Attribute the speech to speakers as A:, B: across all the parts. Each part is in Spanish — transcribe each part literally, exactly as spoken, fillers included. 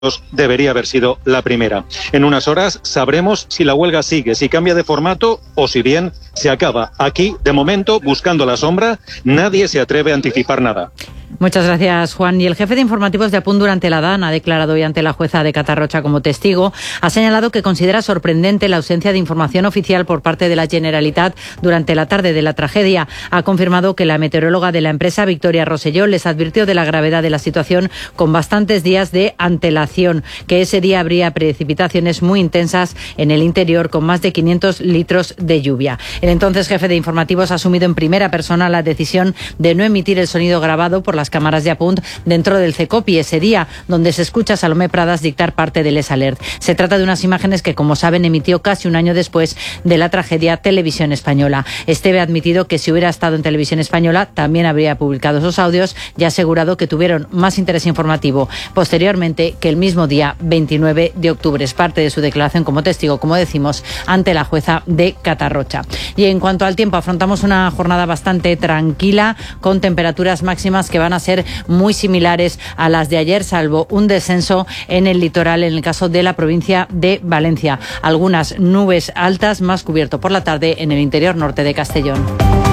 A: debería haber sido la primera. En unas horas sabremos si la huelga sigue, si cambia de formato o si bien se acaba. Aquí, de momento, buscando la sombra, nadie se atreve a anticipar nada.
B: Muchas gracias, Juan. Y el jefe de informativos de A P U N durante la D A N ha declarado hoy ante la jueza de Catarrocha como testigo. Ha señalado que considera sorprendente la ausencia de información oficial por parte de la Generalitat durante la tarde de la tragedia. Ha confirmado que la meteoróloga de la empresa, Victoria Rosselló, les advirtió de la gravedad de la situación con bastantes días de antelación, que ese día habría precipitaciones muy intensas en el interior con más de quinientos litros de lluvia. El entonces jefe de informativos ha asumido en primera persona la decisión de no emitir el sonido grabado por las cámaras de A P U N dentro del CECOPI ese día, donde se escucha a Salomé Pradas dictar parte del Les Alert. Se trata de unas imágenes que, como saben, emitió casi un año después de la tragedia Televisión Española. Esteve ha admitido que si hubiera estado en Televisión Española también habría publicado esos audios y ha asegurado que tuvieron más interés informativo posteriormente que el mismo día veintinueve de octubre. Es parte de su declaración como testigo, como decimos, ante la jueza de Catarrocha. Y en cuanto al tiempo, afrontamos una jornada bastante tranquila con temperaturas máximas que van a ser muy similares a las de ayer, salvo un descenso en el litoral, en el caso de la provincia de Valencia. Algunas nubes altas, más cubierto por la tarde en el interior norte de Castellón.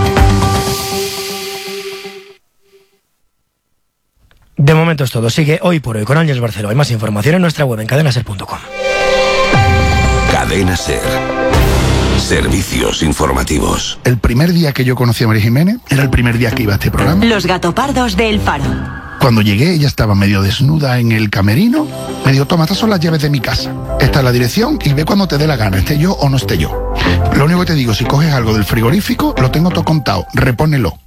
C: De momento es todo. Sigue Hoy por Hoy con Ángeles Barceló. Hay más información en nuestra web en cadena ser punto com.
D: Cadena Ser. Servicios informativos.
E: El primer día que yo conocí a María Jiménez era el primer día que iba a este programa.
F: Los gatopardos de El Faro.
E: Cuando llegué, ella estaba medio desnuda en el camerino. Me dijo, toma, estas son las llaves de mi casa. Esta es la dirección y ve cuando te dé la gana, esté yo o no esté yo. Lo único que te digo, si coges algo del frigorífico, lo tengo todo contado, repónelo.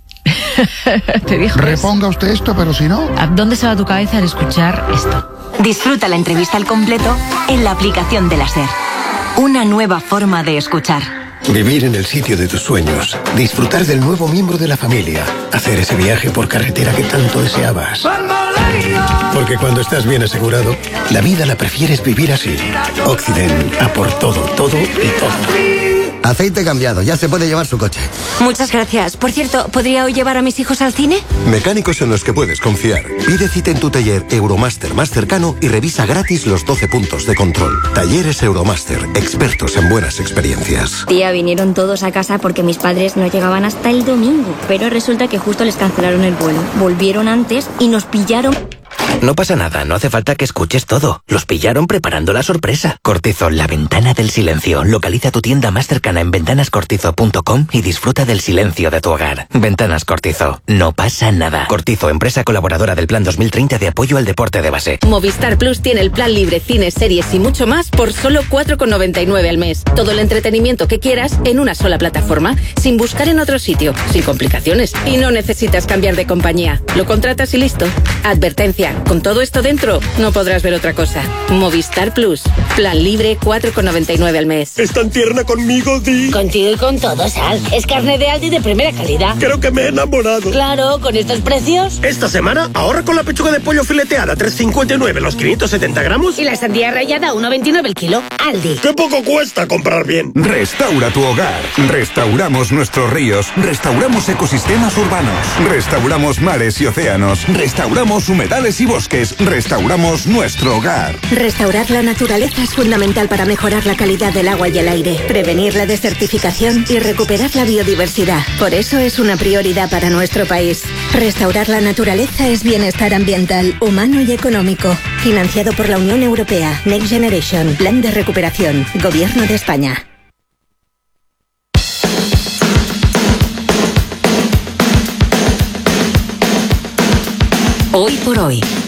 G: Te dijo
E: Reponga usted esto, pero si no...
G: ¿A dónde se va tu cabeza al escuchar esto?
F: Disfruta la entrevista al completo en la aplicación de la SER. Una nueva forma de escuchar.
H: Vivir en el sitio de tus sueños, disfrutar del nuevo miembro de la familia, hacer ese viaje por carretera que tanto deseabas. Porque cuando estás bien asegurado, la vida la prefieres vivir así. Occident, a por todo, todo y todo.
I: Aceite cambiado, ya se puede llevar su coche.
J: Muchas gracias. Por cierto, ¿podría hoy llevar a mis hijos al cine?
K: Mecánicos en los que puedes confiar. Pide cita en tu taller Euromaster más cercano y revisa gratis los doce puntos de control. Talleres Euromaster, expertos en buenas experiencias.
J: Tía, vinieron todos a casa porque mis padres no llegaban hasta el domingo. Pero resulta que justo les cancelaron el vuelo. Volvieron antes y nos pillaron...
L: No pasa nada, no hace falta que escuches todo. Los pillaron preparando la sorpresa. Cortizo, la ventana del silencio. Localiza tu tienda más cercana en ventanas cortizo punto com y disfruta del silencio de tu hogar. Ventanas Cortizo, no pasa nada. Cortizo, empresa colaboradora del Plan dos mil treinta de apoyo al deporte de base.
M: Movistar Plus tiene el plan libre, cines, series y mucho más por solo cuatro con noventa y nueve al mes. Todo el entretenimiento que quieras en una sola plataforma, sin buscar en otro sitio, sin complicaciones. Y no necesitas cambiar de compañía. Lo contratas y listo. Advertencia. Con todo esto dentro, no podrás ver otra cosa. Movistar Plus. Plan libre, cuatro con noventa y nueve al mes.
N: ¿Es tan tierna conmigo, Di?
O: Contigo y con todo, Sal. Es carne de Aldi de primera calidad.
N: Creo que me he enamorado.
O: Claro, con estos precios.
N: Esta semana, ahorra con la pechuga de pollo fileteada, tres cincuenta y nueve los quinientos setenta gramos.
O: Y la sandía rallada, uno veintinueve el kilo. Aldi.
N: ¡Qué poco cuesta comprar bien!
D: Restaura tu hogar. Restauramos nuestros ríos. Restauramos ecosistemas urbanos. Restauramos mares y océanos. Restauramos humedales y bosques, restauramos nuestro hogar.
P: Restaurar la naturaleza es fundamental para mejorar la calidad del agua y el aire, prevenir la desertificación y recuperar la biodiversidad. Por eso es una prioridad para nuestro país. Restaurar la naturaleza es bienestar ambiental, humano y económico. Financiado por la Unión Europea. Next Generation. Plan de recuperación. Gobierno de España.
F: Hoy por Hoy.